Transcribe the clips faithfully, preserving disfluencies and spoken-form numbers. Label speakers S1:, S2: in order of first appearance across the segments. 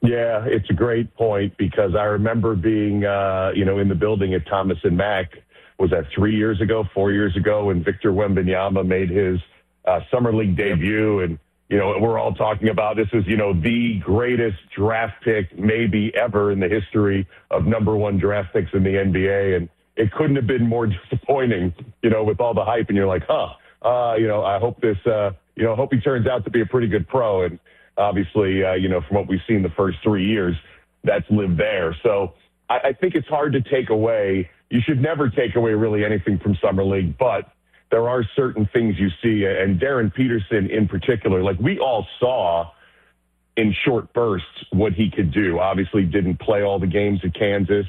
S1: Yeah, it's a great point because I remember being, uh, you know, in the building at Thomas and Mack. Was that three years ago, four years ago, when Victor Wembanyama made his uh, Summer League debut? And, you know, we're all talking about this is, you know, the greatest draft pick maybe ever in the history of number one draft picks in the N B A. And it couldn't have been more disappointing, you know, with all the hype. And you're like, huh, uh, you know, I hope this, uh, you know, I hope he turns out to be a pretty good pro. And obviously, uh, you know, from what we've seen the first three years, that's lived there. So I, I think it's hard to take away. You should never take away really anything from Summer League, but there are certain things you see, and Darren Peterson in particular, like we all saw in short bursts what he could do. Obviously didn't play all the games at Kansas.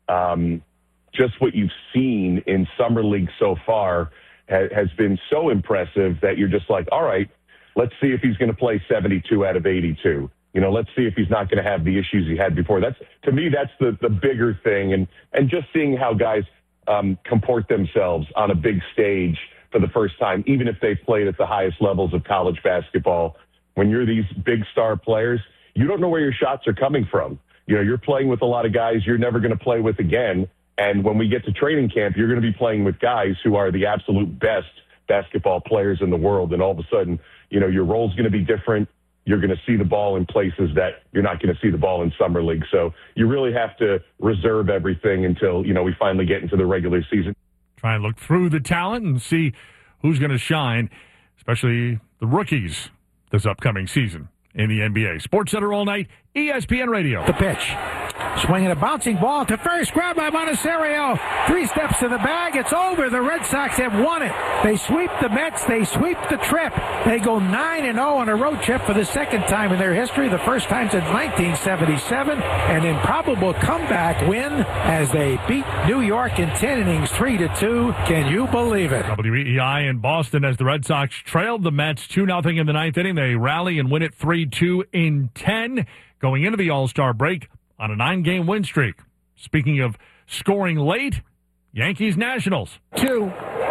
S1: Um, just what you've seen in Summer League so far ha- has been so impressive that you're just like, all right, let's see if he's going to play seventy-two out of eighty-two. You know, let's see if he's not going to have the issues he had before. That's, to me, that's the, the bigger thing. And, and just seeing how guys um, comport themselves on a big stage for the first time, even if they've played at the highest levels of college basketball. When you're these big star players, you don't know where your shots are coming from. You know, you're playing with a lot of guys you're never going to play with again. And when we get to training camp, you're going to be playing with guys who are the absolute best basketball players in the world. And all of a sudden, you know, your role's going to be different. You're going to see the ball in places that you're not going to see the ball in Summer League. So you really have to reserve everything until, you know, we finally get into the regular season.
S2: Try and look through the talent and see who's going to shine, especially the rookies this upcoming season in the N B A. Sports Center all night, E S P N Radio.
S3: The pitch. Swinging a bouncing ball to first, grab by Montecchio. Three steps to the bag. It's over. The Red Sox have won it. They sweep the Mets. They sweep the trip. They go nine and oh on a road trip for the second time in their history. The first time since nineteen seventy-seven. An improbable comeback win as they beat New York in ten innings, three to two. Can you believe it?
S2: W E I in Boston as the Red Sox trailed the Mets two nothing in the ninth inning. They rally and win it three two in ten. Going into the All-Star break on a nine-game win streak. Speaking of scoring late, Yankees-Nationals.
S4: Two.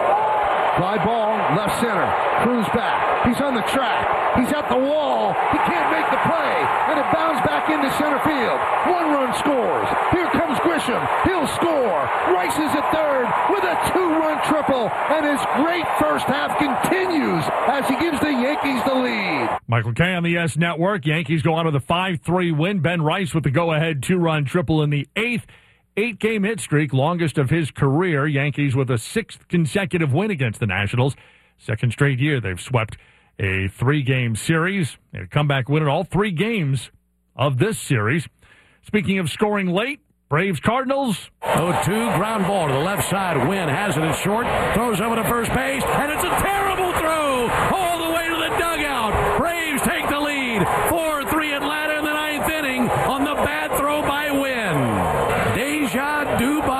S4: Fly ball, left center. Cruz back. He's on the track. He's at the wall. He can't make the play. And it bounds back into center field. One run scores. Here comes Grisham. He'll score. Rice is at third with a two-run triple. And his great first half continues as he gives the Yankees the lead.
S2: Michael Kay on the Y E S Network. Yankees go on with a five three win. Ben Rice with the go-ahead two-run triple in the eighth. Eight-game hit streak, longest of his career. Yankees with a sixth consecutive win against the Nationals. Second straight year they've swept a three-game series. A comeback win in all three games of this series. Speaking of scoring late, Braves-Cardinals.
S5: oh two, ground ball to the left side. Wynn has it in short, throws over to first base, and it's a terrible throw all the way to the dugout. Braves take the lead. four three Atlanta in the ninth inning on the bad throw by Wynn. Deja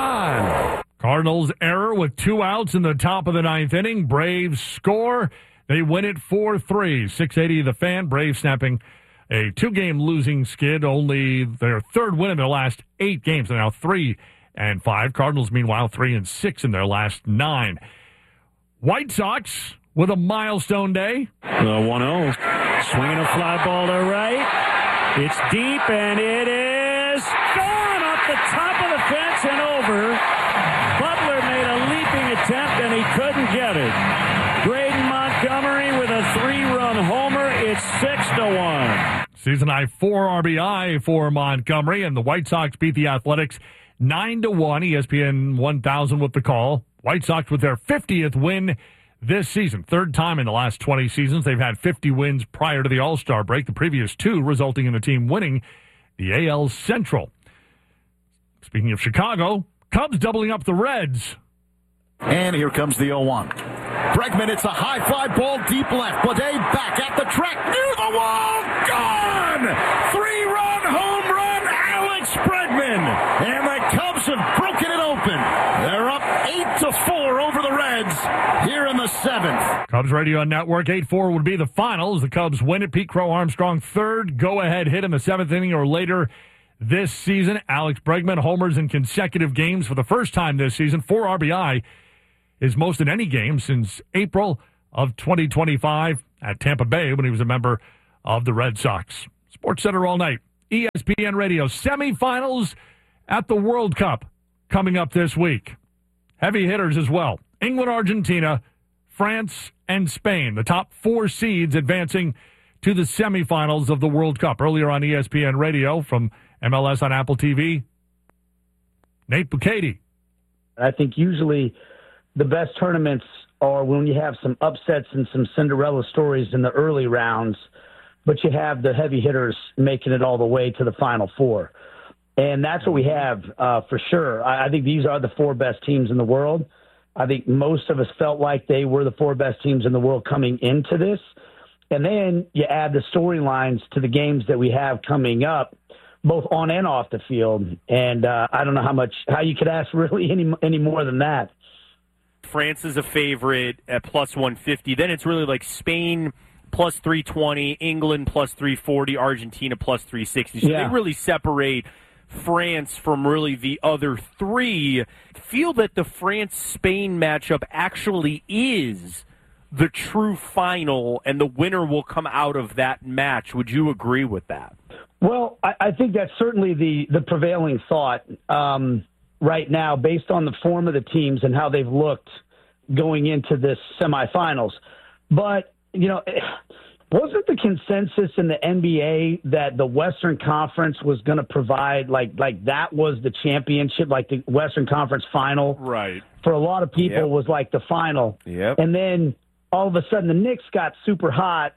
S5: Dubon.
S2: Cardinals error with two outs in the top of the ninth inning. Braves score. They win it four three. six eighty The Fan. Braves snapping a two-game losing skid, only their third win in their last eight games. They're now three and five. Cardinals, meanwhile, three and six in their last nine. White Sox with a milestone day.
S6: The one oh. Swinging a fly ball to right. It's deep, and it is gone off the top of the fence and over. Butler made a leaping attempt, and he couldn't get it. Graydon Montgomery with a three-run homer. It's six to one.
S2: Season high four R B I for Montgomery, and the White Sox beat the Athletics nine to one. E S P N one thousand with the call. White Sox with their fiftieth win this season. Third time in the last twenty seasons. They've had fifty wins prior to the All-Star break. The previous two resulting in the team winning the A L Central. Speaking of Chicago, Cubs doubling up the Reds.
S7: And here comes the oh one. Bregman, it's a high fly ball deep left. Blade back at the track, near the wall, gone! Three-run home run, Alex Bregman. And the Cubs have broken it open. They're up eight to four over the Reds here in the seventh.
S2: Cubs Radio Network, eight four would be the finals. The Cubs win it. Pete Crow Armstrong, third go-ahead hit in the seventh inning or later this season. Alex Bregman homers in consecutive games for the first time this season. Four R B I is most in any game since April of twenty twenty-five at Tampa Bay when he was a member of the Red Sox. Sports Center all night. E S P N Radio. Semifinals at the World Cup coming up this week. Heavy hitters as well. England, Argentina, France, and Spain. The top four seeds advancing to the semifinals of the World Cup. Earlier on E S P N Radio from M L S on Apple T V, Nate Bukaty.
S8: I think usually the best tournaments are when you have some upsets and some Cinderella stories in the early rounds, but you have the heavy hitters making it all the way to the Final Four. And that's what we have uh, for sure. I, I think these are the four best teams in the world. I think most of us felt like they were the four best teams in the world coming into this. And then you add the storylines to the games that we have coming up, both on and off the field. And uh, I don't know how much, how you could ask really any, any more than that.
S9: France is a favorite at plus one fifty. Then it's really like Spain plus three twenty, England plus three forty, Argentina plus three sixty. So
S8: yeah.
S9: They really separate France from really the other three. Feel that the France-Spain matchup actually is the true final, and the winner will come out of that match. Would you agree with that?
S8: Well, I, I think that's certainly the, the prevailing thought um, right now, based on the form of the teams and how they've looked going into this semifinals. But, you know, wasn't the consensus in the N B A that the Western Conference was going to provide, like, like that was the championship, like the Western Conference final?
S9: Right.
S8: For a lot of people
S9: Yep.
S8: was like the final.
S9: Yep.
S8: And then all of a sudden the Knicks got super hot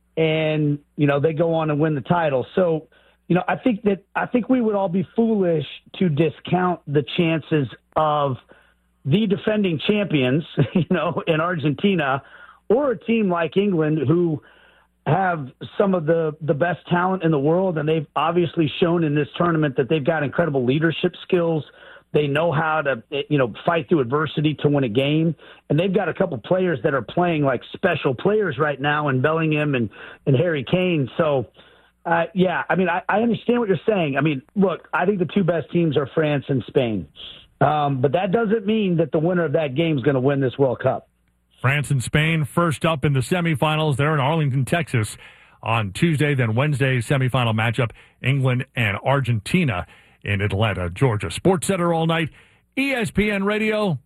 S8: and, you know, they go on and win the title. So, you know, I think that I think we would all be foolish to discount the chances of the defending champions, you know, in Argentina, or a team like England who have some of the, the best talent in the world. And they've obviously shown in this tournament that they've got incredible leadership skills. They know how to, you know, fight through adversity to win a game. And they've got a couple players that are playing like special players right now in Bellingham and, and Harry Kane. So, uh, yeah, I mean, I, I understand what you're saying. I mean, look, I think the two best teams are France and Spain. Um, but that doesn't mean that the winner of that game is going to win this World Cup.
S2: France and Spain first up in the semifinals. They're in Arlington, Texas on Tuesday. Then Wednesday, semifinal matchup, England and Argentina in Atlanta, Georgia. Sports Center all night. E S P N Radio,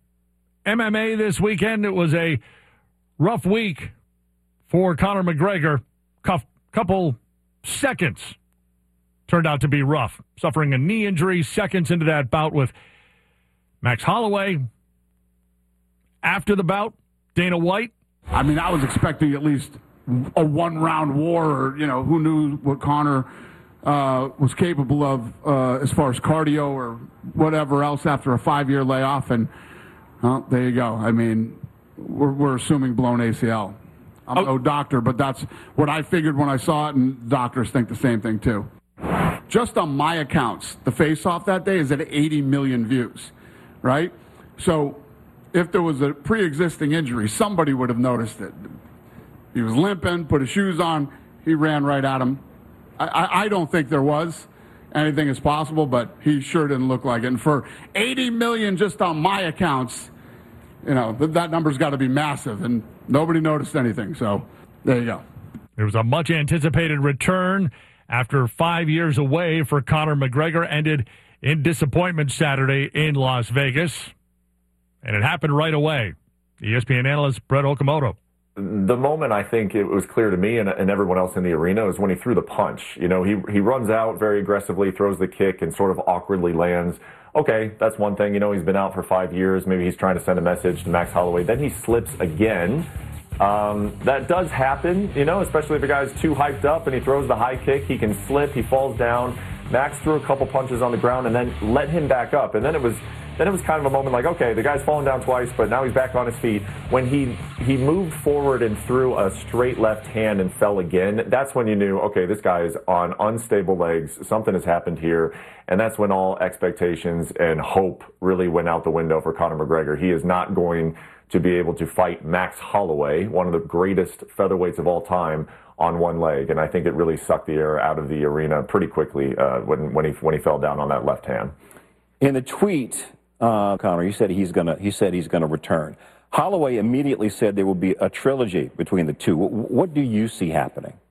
S2: M M A this weekend. It was a rough week for Conor McGregor. Cuff, couple seconds turned out to be rough. Suffering a knee injury seconds into that bout with Max Holloway. After the bout, Dana White.
S10: I mean, I was expecting at least a one-round war, or, you know, who knew what Conor uh, was capable of uh, as far as cardio or whatever else after a five-year layoff. And, well, there you go. I mean, we're, we're assuming blown A C L. I'm oh. no doctor, but that's what I figured when I saw it, and doctors think the same thing, too. Just on my accounts, the face-off that day is at eighty million views, right? So if there was a pre-existing injury, somebody would have noticed it. He was limping, put his shoes on, he ran right at him. I, I, I don't think there was. Anything is possible, but he sure didn't look like it. And for eighty million just on my accounts, you know, th- that number's got to be massive, and nobody noticed anything. So there you go.
S2: There was a much-anticipated return after five years away for Conor McGregor. Ended in disappointment Saturday in Las Vegas. And it happened right away. E S P N analyst Brett Okamoto.
S11: The moment I think it was clear to me and, and everyone else in the arena is when he threw the punch. You know, he he runs out very aggressively, throws the kick, and sort of awkwardly lands. Okay, that's one thing. You know, he's been out for five years. Maybe he's trying to send a message to Max Holloway. Then he slips again. Um, that does happen, you know, especially if a guy's too hyped up and he throws the high kick. He can slip. He falls down. Max threw a couple punches on the ground and then let him back up. And then it was then it was kind of a moment like, okay, the guy's fallen down twice, but now he's back on his feet. When he, he moved forward and threw a straight left hand and fell again, that's when you knew, okay, this guy is on unstable legs. Something has happened here. And that's when all expectations and hope really went out the window for Conor McGregor. He is not going to be able to fight Max Holloway, one of the greatest featherweights of all time, on one leg. And I think it really sucked the air out of the arena pretty quickly uh, when, when he when he fell down on that left hand.
S12: In the tweet, uh, Conor, he said he's gonna he said he's gonna return. Holloway immediately said there will be a trilogy between the two. What do you see happening?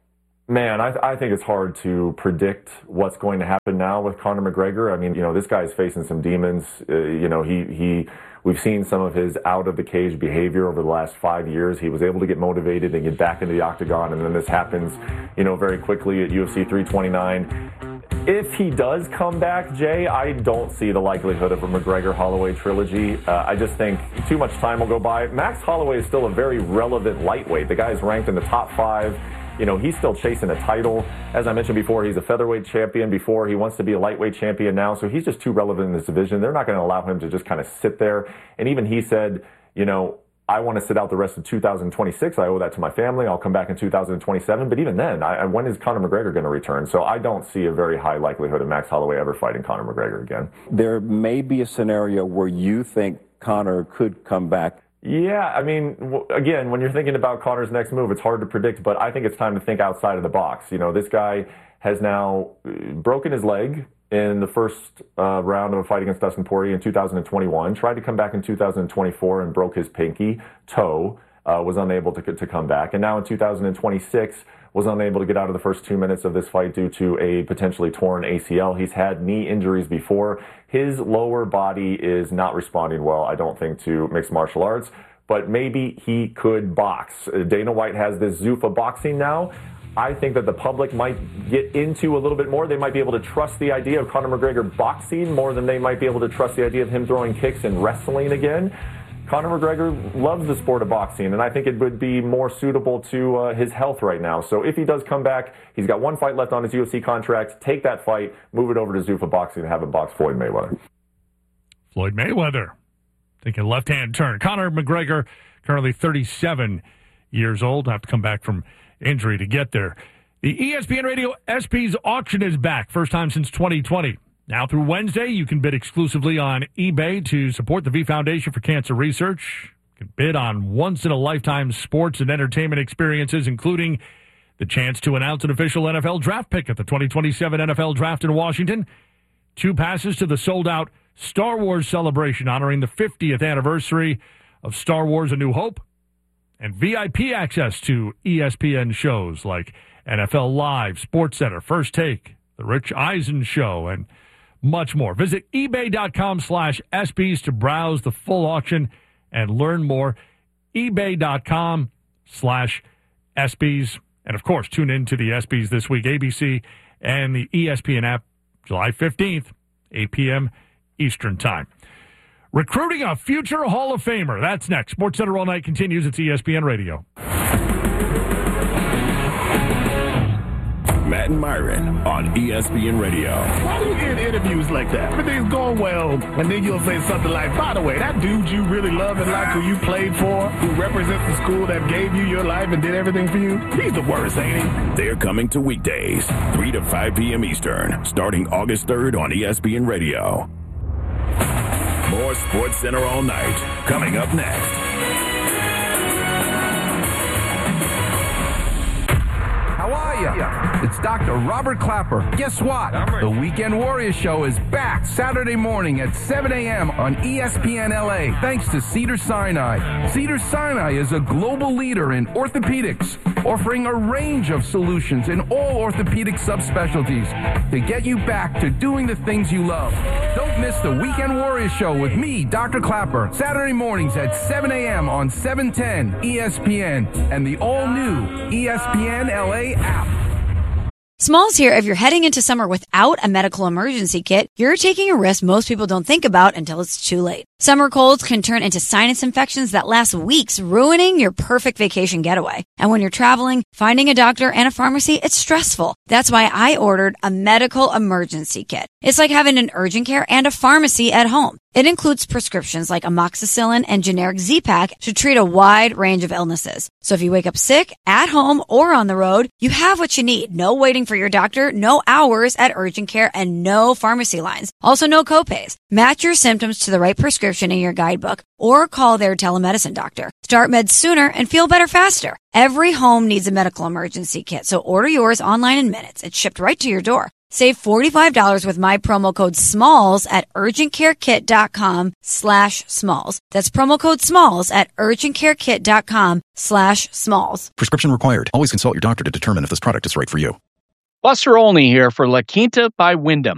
S11: Man, I, I think it's hard to predict what's going to happen now with Conor McGregor. I mean, you know, this guy's facing some demons. Uh, you know, he, he, we've seen some of his out of the cage behavior over the last five years. He was able to get motivated and get back into the octagon, and then this happens, you know, very quickly at U F C three twenty-nine. If he does come back, Jay, I don't see the likelihood of a McGregor-Holloway trilogy. Uh, I just think too much time will go by. Max Holloway is still a very relevant lightweight. The guy's ranked in the top five. You know, he's still chasing a title. As I mentioned before, he's a featherweight champion before. He wants to be a lightweight champion now, so he's just too relevant in this division. They're not going to allow him to just kind of sit there. And even he said, you know, I want to sit out the rest of two thousand twenty-six. I owe that to my family. I'll come back in two thousand twenty-seven. But even then, I, when is Conor McGregor going to return? So I don't see a very high likelihood of Max Holloway ever fighting Conor McGregor again.
S12: There may be a scenario where you think Conor could come back.
S11: Yeah, I mean, w- again, when you're thinking about Conor's next move, it's hard to predict, but I think it's time to think outside of the box. You know, this guy has now broken his leg in the first uh, round of a fight against Dustin Poirier in two thousand twenty-one, tried to come back in two thousand twenty-four and broke his pinky toe, uh, was unable to, to come back. And now in two thousand twenty-six, was unable to get out of the first two minutes of this fight due to a potentially torn A C L. He's had knee injuries before. His lower body is not responding well, I don't think, to mixed martial arts, but maybe he could box. Dana White has this Zuffa boxing now. I think that the public might get into a little bit more. They might be able to trust the idea of Conor McGregor boxing more than they might be able to trust the idea of him throwing kicks and wrestling again. Conor McGregor loves the sport of boxing, and I think it would be more suitable to uh, his health right now. So if he does come back, he's got one fight left on his U F C contract. Take that fight, move it over to Zuffa Boxing, and have him box Floyd Mayweather.
S2: Floyd Mayweather, taking a left-hand turn. Conor McGregor, currently thirty-seven years old, have to come back from injury to get there. The E S P N Radio S P's auction is back, first time since twenty twenty. Now through Wednesday, you can bid exclusively on eBay to support the V Foundation for Cancer Research. You can bid on once-in-a-lifetime sports and entertainment experiences, including the chance to announce an official N F L draft pick at the twenty twenty-seven N F L Draft in Washington, two passes to the sold-out Star Wars celebration honoring the fiftieth anniversary of Star Wars A New Hope, and V I P access to E S P N shows like N F L Live, SportsCenter, First Take, The Rich Eisen Show, and much more. Visit ebay.com slash SBs to browse the full auction and learn more. ebay.com slash SBs. And, of course, tune in to the ESPYs this week, A B C and the E S P N app, July fifteenth, eight p.m. Eastern Time. Recruiting a future Hall of Famer. That's next. SportsCenter All Night continues. It's E S P N Radio.
S13: Matt and Myron on E S P N Radio.
S14: Why do you get interviews like that? Everything's going well, and then you'll say something like, by the way, that dude you really love and like, who you played for, who represents the school that gave you your life and did everything for you, he's the worst, ain't he?
S13: They're coming to weekdays, three to five p.m. Eastern, starting August third on E S P N Radio. More SportsCenter All Night, coming up next.
S15: How are you? It's Doctor Robert Clapper. Guess what? The Weekend Warriors Show is back Saturday morning at seven a.m. on E S P N L A, thanks to Cedars-Sinai. Cedars-Sinai is a global leader in orthopedics, offering a range of solutions in all orthopedic subspecialties to get you back to doing the things you love. Don't miss the Weekend Warriors Show with me, Doctor Clapper, Saturday mornings at seven a.m. on seven ten E S P N and the all-new E S P N L A app.
S16: Smalls here. If you're heading into summer without a medical emergency kit, you're taking a risk most people don't think about until it's too late. Summer colds can turn into sinus infections that last weeks, ruining your perfect vacation getaway. And when you're traveling, finding a doctor and a pharmacy, it's stressful. That's why I ordered a medical emergency kit. It's like having an urgent care and a pharmacy at home. It includes prescriptions like amoxicillin and generic Z-Pak to treat a wide range of illnesses. So if you wake up sick, at home, or on the road, you have what you need. No waiting for your doctor, no hours at urgent care, and no pharmacy lines. Also, no copays. Match your symptoms to the right prescription in your guidebook or call their telemedicine doctor. Start meds sooner and feel better faster. Every home needs a medical emergency kit, so order yours online in minutes. It's shipped right to your door. Save forty-five dollars with my promo code SMALLS at urgentcarekit.com slash smalls. That's promo code SMALLS at urgentcarekit.com slash smalls.
S17: Prescription required. Always consult your doctor to determine if this product is right for you.
S18: Buster Olney here for La Quinta by Wyndham.